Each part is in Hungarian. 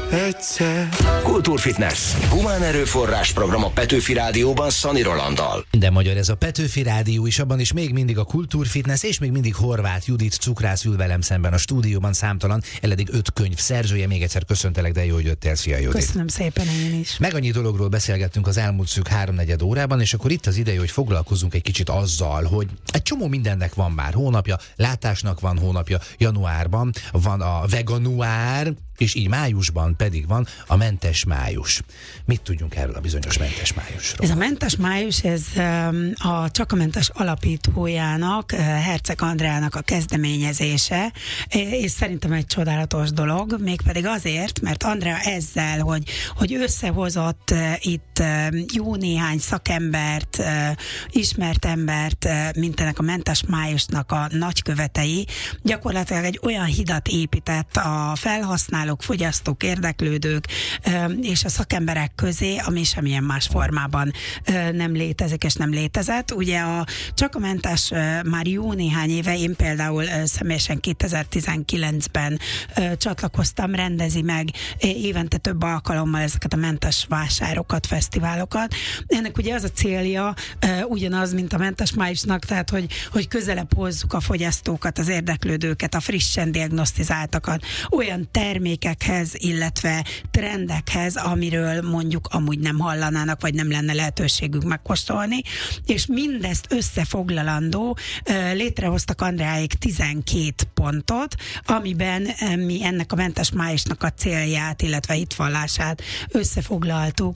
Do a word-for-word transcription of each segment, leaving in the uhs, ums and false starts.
egyszer. Kultúrfitness. Humán erőforrás program a Petőfi Rádióban Szani Rolanddal. Minden magyar ez a Petőfi Rádió is, abban is még mindig a Kultúrfitness, és még mindig Horváth Judit cukrász ül velem szemben a stúdióban, számtalan, eddig öt könyv szerzője. Még egyszer köszöntelek, de jó, hogy jöttél. Szia, Judit. Köszönöm szépen, én is. Meg annyi dologról beszélgettünk az elmúlt szűk háromnegyed órában, és akkor itt az ideje, hogy foglalkozzunk egy kicsit azzal, hogy egy csomó mindennek van már hónapja, látásnak van hónapja, januárban van a veganuár, és így májusban pedig van a mentes május. Mit tudjunk erről a bizonyos mentes májusról? Ez a mentes május, ez a Csak a Mentes alapítójának, Herceg Andreának a kezdeményezése, és szerintem egy csodálatos dolog, mégpedig azért, mert Andrea ezzel, hogy, hogy összehozott itt jó néhány szakembert, ismert embert, mint ennek a mentes májusnak a nagykövetei, gyakorlatilag egy olyan hidat épített a felhasználók, fogyasztók, érdeklődők és a szakemberek közé, ami semmilyen más formában nem létezik és nem létezett. Ugye a Csak a Mentes már jó néhány éve, én például személyesen kétezer-tizenkilencben csatlakoztam, rendezi meg évente több alkalommal ezeket a mentes vásárokat, fesztiválokat. Ennek ugye az a célja ugyanaz, mint a mentes májusnak, tehát hogy, hogy közelebb hozzuk a fogyasztókat, az érdeklődőket, a frissen diagnosztizáltakat, olyan termékekhez, illetve trendekhez, amiről mondjuk amúgy nem hallanának, vagy nem lenne lehetőségük megkóstolni, és mindezt összefoglalandó létrehoztak Andreáék tizenkét pontot, amiben mi ennek a mentes májusnak a célját, illetve hitvallását összefoglaltuk,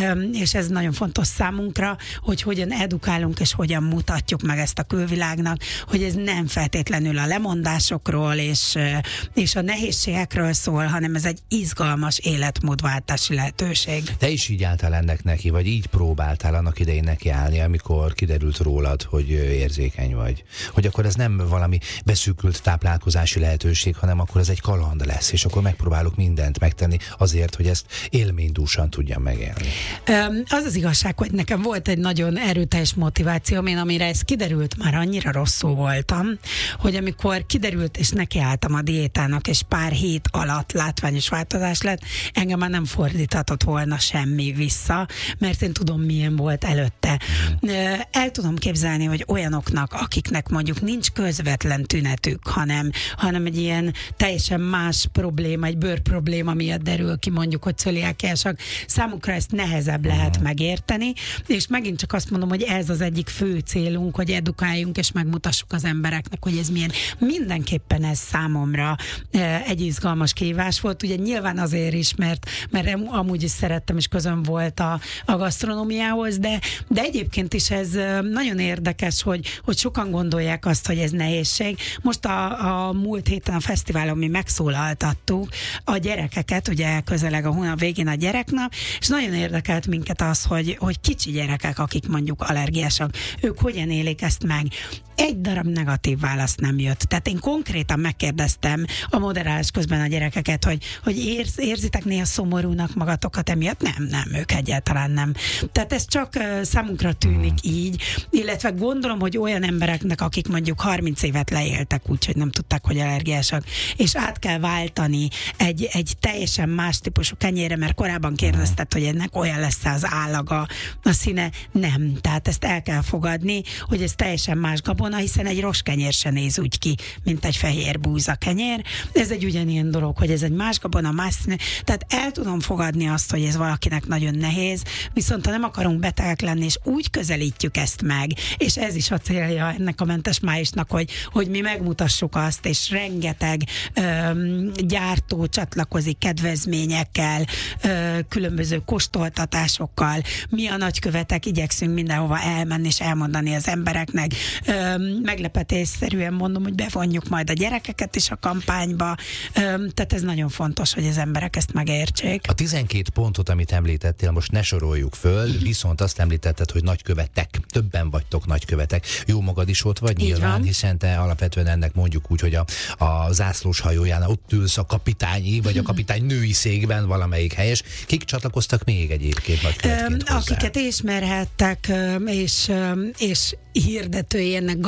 és ez nagyon fontos számunkra, hogy hogyan edukálunk, és hogyan mutatjuk meg ezt a külvilágnak, hogy ez nem feltétlenül a lemondásokról és, és a nehézségekről szól, hanem ez egy izgalmas életmódváltási lehetőség. Te is így álltál ennek neki, vagy így próbáltál annak idején nekiállni, amikor kiderült rólad, hogy érzékeny vagy. Hogy akkor ez nem valami beszűkült táplálkozási lehetőség, hanem akkor ez egy kaland lesz, és akkor megpróbálok mindent megtenni azért, hogy ezt élménydúsan tudjam megélni. Az az igazság, hogy nekem volt egy nagyon erőteljes motivációm, én amire ez kiderült, már annyira rosszul voltam, hogy amikor kiderült, és nekiálltam a diétának, és pár hét alatt látványos változás lett, engem már nem fordíthatott volna semmi vissza, mert én tudom, milyen volt előtte. El tudom képzelni, hogy olyanoknak, akiknek mondjuk nincs közvetlen tünetük, hanem, hanem egy ilyen teljesen más probléma, egy bőr probléma miatt derül ki, mondjuk, hogy cöliákiásak, számukra ezt nehezebb lehet megérteni, és megint csak azt mondom, hogy ez az egyik fő célunk, hogy edukáljunk és megmutassuk az embereknek, hogy ez milyen. Mindenképpen ez számomra egy izgalmas kihívás volt, ugye nyilván azért is, mert, mert amúgy is szerettem, és közöm volt a, a gasztronómiához, de, de egyébként is ez nagyon érdekes, hogy, hogy sokan gondolják azt, hogy ez nehézség. Most a, a múlt héten a fesztiválon mi megszólaltattuk a gyerekeket, ugye közeleg a hónap végén a gyereknap, és nagyon érdekelt minket az, hogy, hogy kicsi gyerekek, akik mondjuk allergiások, ők hogyan élik ezt meg. Egy darab negatív válasz nem jött. Tehát én konkrétan megkérdeztem a moderálás közben a gyerekeket, hogy, hogy érz, érzitek néha szomorúnak magatokat emiatt? Nem, nem, ők egyáltalán nem. Tehát ez csak uh, számunkra tűnik így, illetve gondolom, hogy olyan embereknek, akik mondjuk harminc évet leéltek úgy, hogy nem tudták, hogy allergiásak, és át kell váltani egy, egy teljesen más típusú kenyérre, mert korábban kérdezted, hogy ennek olyan lesz az állaga, a színe. Nem. Tehát ezt el kell fogadni, hogy ez teljesen más gabona, hiszen egy rostkenyér se néz úgy ki, mint egy fehér búza kenyér. Ez egy ugyanilyen dolog, hogy ez egy más gabona, más színe. Tehát el tudom fogadni azt, hogy ez valakinek nagyon nehéz, viszont ha nem akarunk betegek lenni, és úgy közelítjük ezt meg, és ez is a célja ennek a mentes májusnak, hogy, hogy mi megmutassuk azt, és rengeteg öm, gyártó csatlakozik kedvezményekkel, ö, különböző kóstoltatásokkal. Mi a nagykövetek igyekszünk mindenhova elmenni, és elmondani az embereknek. Öm, meglepetésszerűen mondom, hogy bevonjuk majd a gyerekeket is a kampányba. Tehát ez nagyon fontos, hogy az emberek ezt megértsék. A tizenkét pontot, amit említettél, most ne soroljuk föl, viszont azt említetted, hogy nagykövetek. Többen vagytok nagykövetek. Jó magad is ott vagy nyilván, hiszen te alapvetően ennek mondjuk úgy, hogy a, a zászlós hajóján ott ülsz a kapitányi, vagy a kapitány női székben, valamelyik helyes. Kik csatlakoztak még egyébként nagykövetként hozzá? Akiket ismerhettek, és, és hirdetői ennek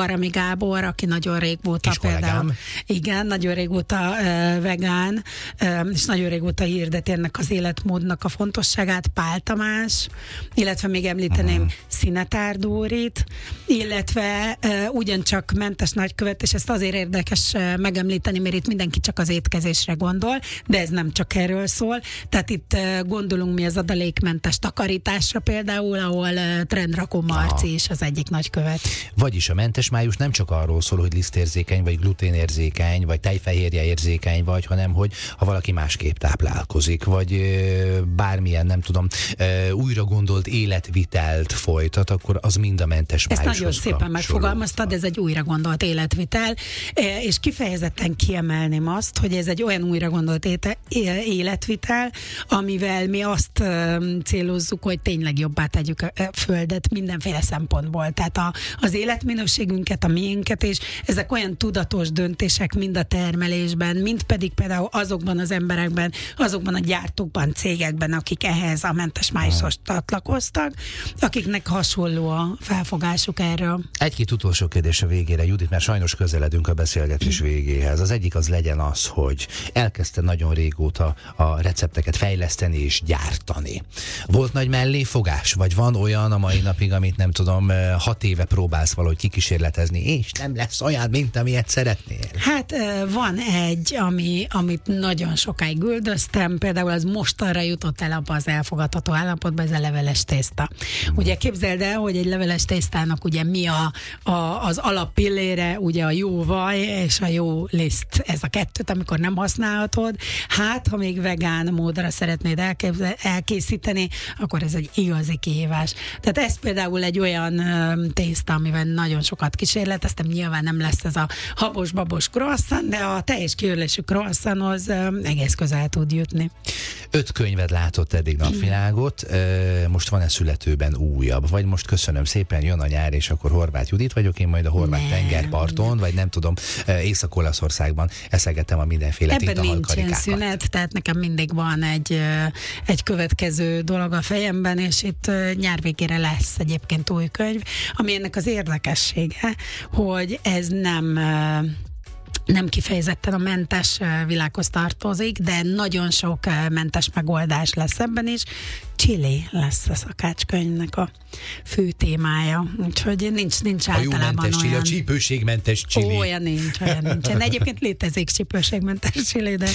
Garami Gábor, aki nagyon régóta Kis például, kollégám. igen, nagyon régóta uh, vegán, uh, és nagyon régóta hirdeti ennek az életmódnak a fontosságát, Pál Tamás, illetve még említeném uh-huh. Szinetár Dórit, illetve uh, ugyancsak mentes nagykövet, és ezt azért érdekes uh, megemlíteni, mert itt mindenki csak az étkezésre gondol, de ez nem csak erről szól. Tehát itt uh, gondolunk mi az adalékmentes takarításra például, ahol uh, Trendrakó Marci Aha. is az egyik nagykövet. Vagyis a mentes május nem csak arról szól, hogy lisztérzékeny, vagy gluténérzékeny, vagy tejfehérje érzékeny vagy, hanem hogy ha valaki másképp táplálkozik, vagy uh, bármilyen, nem tudom, uh, újra gondolt életvitelt folytat, akkor az mind a mentes májushoz. Ezt nagyon szépen megfogalmaztad, ez egy újra gondolt életvitel, és kifejezetten kiemelném azt, hogy ez egy olyan újra gondolt éte, életvitel, amivel mi azt célozzuk, hogy tényleg jobbá tegyük a Földet mindenféle szempontból. Tehát a, az életminőségünket, a miénket, és ezek olyan tudatos döntések mind a termelésben, mind pedig például azokban az emberekben, azokban a gyártókban, cégekben, akik ehhez a mentes májushoz csatlakoztak, akiknek hasonló a felfogásuk erről. Egy-két utolsó kérdés a végére, Judit, mert sajnos közeledünk a beszélgetés végéhez. Az egyik az legyen az, hogy elkezdte nagyon régóta a recepteket fejleszteni és gyártani. Volt nagy melléfogás, vagy van olyan a mai napig, amit nem tudom, hat éve próbálsz valahogy kikísérletezni, és nem lesz olyan, mint amilyet szeretnél? Hát van egy, ami, amit nagyon sokáig üldöztem, például az mostanra jutott el abba az elfogadható állapotba, ez a leveles tészta. Hmm. Ugye képzeld el, hogy egy leveles tésztának ugye mi a, a, az alappillére, ugye a jó vaj és a jó liszt, ez a kettőt, amikor nem használhatod. Hát, ha még vegán módra szeretnéd elképzel, elkészíteni, akkor ez egy igazi kihívás. Tehát ez például egy olyan ö, tészta, amivel nagyon sokat kísérleteztem, nyilván nem lesz ez a habos-babos croissant, de a teljes kiörlésű croissanthoz ö, egész közel tud jutni. Öt könyved látott eddig napvilágot, most van-e születőben újabb? Vagy most köszönöm szépen, jön a nyár, és akkor Horváth Judit vagyok, én majd a horvát tengerparton, vagy nem tudom, Észak-Olaszországban eszegetem a mindenféle tintahalkarikákat. Ebben nincsen szünet, tehát nekem mindig van egy, egy következő dolog a fejemben, és itt nyár végére lesz egyébként új könyv, ami ennek az érdekessége, hogy ez nem... nem kifejezetten a mentes világhoz tartozik, de nagyon sok mentes megoldás lesz ebben is. Chili lesz a szakácskönyvnek a fő témája, úgyhogy nincs, nincs a általában jó olyan... A csípőségmentes chili. Ó, olyan nincs, olyan nincsen. Egyébként létezik csípőségmentes chili, de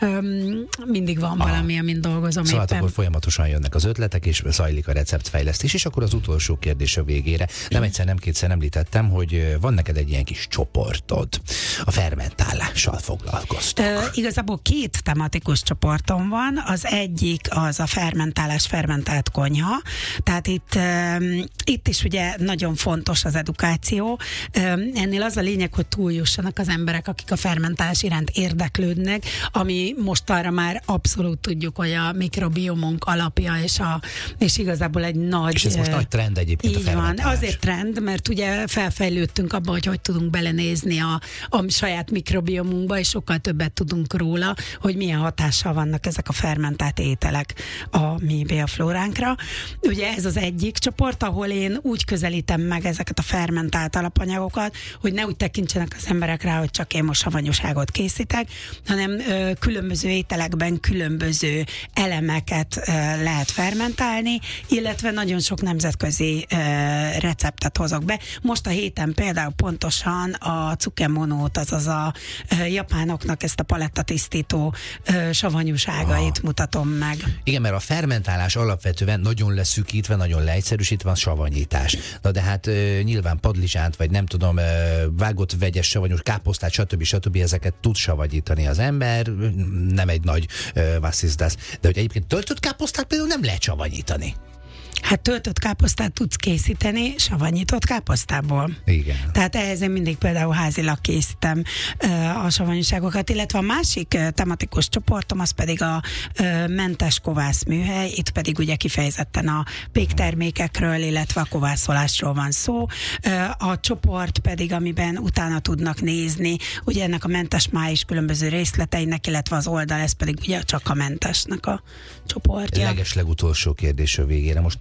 um, mindig van Aha. valami, amin dolgozom szóval éppen. Akkor folyamatosan jönnek az ötletek, és zajlik a receptfejlesztés, és akkor az utolsó kérdés a végére. Nem egyszer, nem kétszer említettem, hogy van neked egy ilyen kis csoportod. A fermentálással foglalkoztok. Uh, igazából két tematikus csoportom van. Az egyik az a fermentálás, fermentált konyha. Tehát itt, um, itt is ugye nagyon fontos az edukáció. Um, ennél az a lényeg, hogy túljussanak az emberek, akik a fermentálás iránt érdeklődnek, ami mostanra már abszolút tudjuk, hogy a mikrobiomunk alapja, és, a, és igazából egy nagy... És ez most uh, nagy trend egyébként a fermentálás. Így van, azért trend, mert ugye felfejlődtünk abba, hogy hogy tudunk belenézni a, a saját mikrobiomunkba, és sokkal többet tudunk róla, hogy milyen hatással vannak ezek a fermentált ételek a mi bioflóránkra. Ugye ez az egyik csoport, ahol én úgy közelítem meg ezeket a fermentált alapanyagokat, hogy ne úgy tekintsenek az emberek rá, hogy csak én most savanyúságot készítek, hanem ö, különböző ételekben különböző elemeket ö, lehet fermentálni, illetve nagyon sok nemzetközi ö, receptet hozok be. Most a héten például pontosan a tsukemonót, azaz a ö, japánoknak ezt a palettatisztító ö, savanyúságait ah. mutatom meg. Igen, mert a fermentálás alapvetően nagyon leszűkítve, nagyon leegyszerűsítve a savanyítás. Na de hát ö, nyilván padlizsánt, vagy nem tudom, ö, vágott vegyes savanyús káposztát, stb. stb. Ezeket tud savanyítani az ember, nem egy nagy vasszizdász. De hogy egyébként töltött káposztát például nem lehet savanyítani. Hát töltött káposztát tudsz készíteni savanyított káposztából. Igen. Tehát ehhez én mindig például házilag készítem uh, a savanyúságokat, illetve a másik uh, tematikus csoportom az pedig a uh, mentes kovászműhely, itt pedig ugye kifejezetten a péktermékekről, illetve a kovászolásról van szó. Uh, a csoport pedig, amiben utána tudnak nézni, ugye ennek a mentes május különböző részleteinek, illetve az oldal, ez pedig ugye csak a mentesnek a csoportja. Leges legutolsó kérdés a végére, most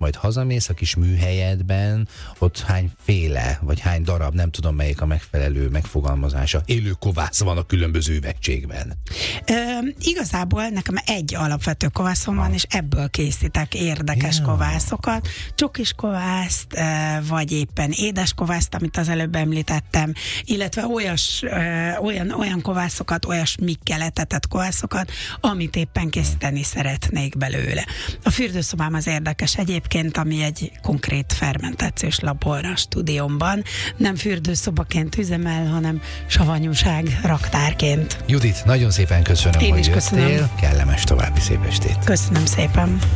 majd hazamész a kis műhelyedben, ott hányféle, vagy hány darab, nem tudom melyik a megfelelő megfogalmazása, élő kovász van a különböző üvegcségben? Ö, igazából nekem egy alapvető kovászom van, és ebből készítek érdekes ja. kovászokat. Csokis kovászt, vagy éppen édes kovászt, amit az előbb említettem, illetve olyas, olyan, olyan kovászokat, olyasmikkel etetett kovászokat, amit éppen készíteni szeretnék belőle. A fürdőszobám az érdekes egyébként, ami egy konkrét fermentációs labor a stúdiómban. Nem fürdőszobaként üzemel, hanem savanyúság raktárként. Judit, nagyon szépen köszönöm, Én hogy is jöttél. Köszönöm. Kellemes további szép estét. Köszönöm szépen.